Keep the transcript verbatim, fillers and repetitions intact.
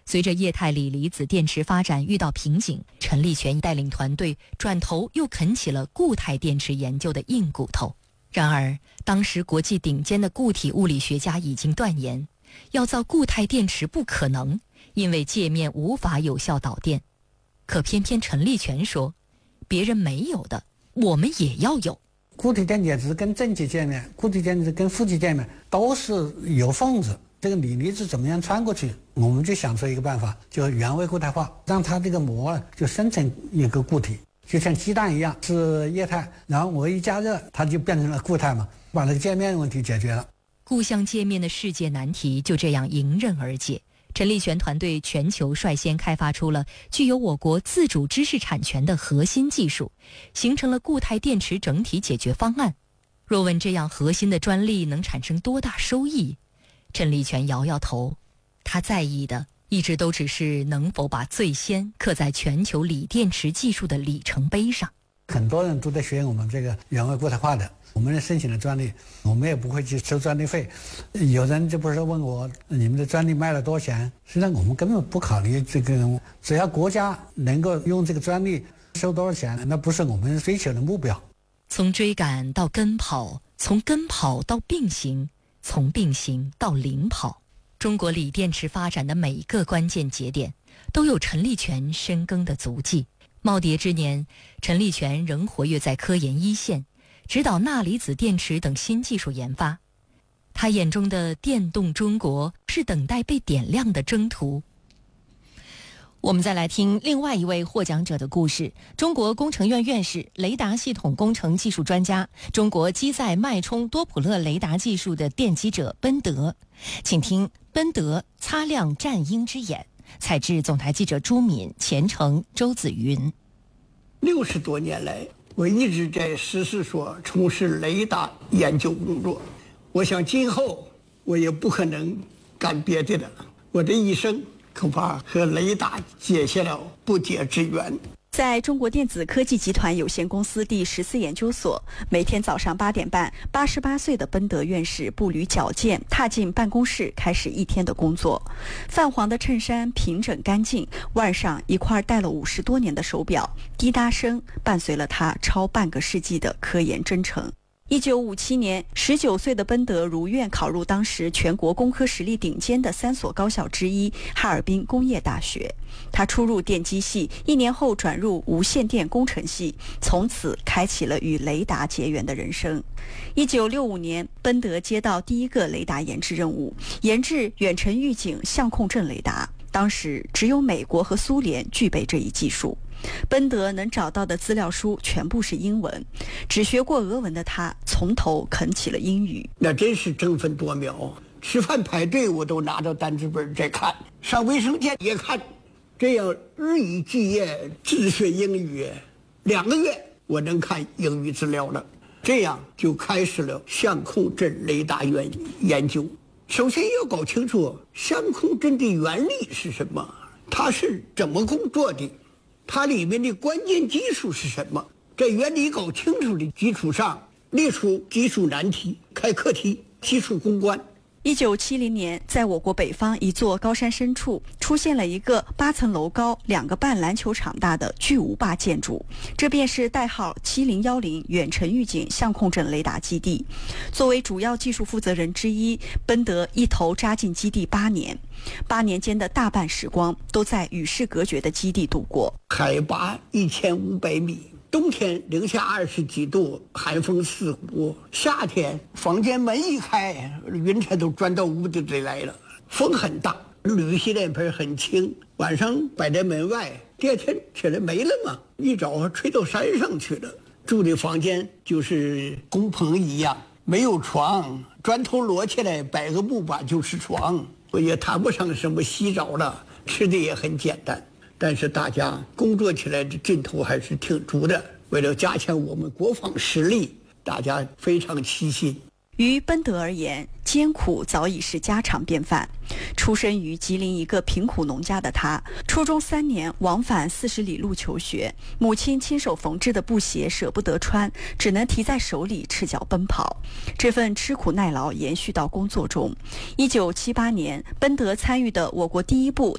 随着液态锂离子电池发展遇到瓶颈，陈立全带领团队转头又啃起了固态电池研究的硬骨头。然而，当时国际顶尖的固体物理学家已经断言，要造固态电池不可能，因为界面无法有效导电。可偏偏陈立全说，别人没有的，我们也要有。 固体电解质跟正极界面、固体电解质跟负极界面都是有缝子，这个锂离子怎么样穿过去？我们就想出一个办法，就是原位固态化，让它这个膜就生成一个固体，就像鸡蛋一样是液态，然后我一加热，它就变成了固态嘛，把这个界面问题解决了。 固相界面的世界难题就这样迎刃而解。陈立全团队全球率先开发出了具有我国自主知识产权的核心技术，形成了固态电池整体解决方案。若问这样核心的专利能产生多大收益，陈立全摇摇头，他在意的一直都只是能否把最先刻在全球锂电池技术的里程碑上。 很多人都在学我们这个原位固态化的，我们申请了专利，我们也不会去收专利费。有人就不是问我你们的专利卖了多少钱，实际上我们根本不考虑这个，只要国家能够用这个专利收多少钱，那不是我们追求的目标。 从追赶到跟跑，从跟跑到并行，从并行到领跑，中国锂电池发展的每一个关键节点都有陈立全深耕的足迹。耄耋之年，陈立全仍活跃在科研一线，指导钠离子电池等新技术研发。他眼中的电动中国是等待被点亮的征途。 我们再来听另外一位获奖者的故事，中国工程院院士、雷达系统工程技术专家，中国机载脉冲多普勒雷达技术的奠基者奔德。请听奔德擦亮战鹰之眼。采制总台记者朱敏、钱程、周子云。 六十多年来，我一直在实事所从事雷达研究工作。我想今后我也不可能干别的了，我的一生恐怕和雷达结下了不解之缘。 在中国电子科技集团有限公司第十四研究所，每天早上八点半，八十八岁的奔德院士步履矫健，踏进办公室，开始一天的工作。泛黄的衬衫平整干净，腕上一块戴了五十多年的手表，滴答声伴随了他超半个世纪的科研征程。一九五七年，十九岁的奔德如愿考入当时全国工科实力顶尖的三所高校之一哈尔滨工业大学。他初入电机系，一年后转入无线电工程系，从此开启了与雷达结缘的人生。一九六五年，奔德接到第一个雷达研制任务，研制远程预警相控阵雷达。当时只有美国和苏联具备这一技术。奔德能找到的资料书全部是英文，只学过俄文的他从头啃起了英语。 那真是争分夺秒，吃饭排队我都拿着单词本在看，上卫生间也看，这样日以继夜自学英语，两个月我能看英语资料了。这样就开始了相控阵雷达原研究。首先要搞清楚相控阵的原理是什么，它是怎么工作的，它里面的关键技术是什么。在原理搞清楚的基础上，列出技术难题，开课题，技术攻关。 一九七零年，在我国北方一座高山深处，出现了一个八层楼高、两个半篮球场大的巨无霸建筑，这便是代号七零一零远程预警相控阵雷达基地。作为主要技术负责人之一，奔德一头扎进基地八年，八年间的大半时光都在与世隔绝的基地度过。 海拔一千五百米。冬天零下二十几度，寒风刺骨；夏天房间门一开，云彩都钻到屋子里来了。风很大，铝洗脸盆很轻，晚上摆在门外，第二天起来没了嘛，一早吹到山上去了。住的房间就是工棚一样，没有床，砖头摞起来摆个木板就是床，我也谈不上什么洗澡了，吃的也很简单。但是大家工作起来的劲头还是挺足的，为了加强我们国防实力，大家非常齐心。 于奔德而言，艰苦早已是家常便饭。出身于吉林一个贫苦农家的他，初中三年往返四十里路求学，母亲亲手缝制的布鞋舍不得穿，只能提在手里赤脚奔跑。这份吃苦耐劳延续到工作中。一九七八年，奔德参与的我国第一部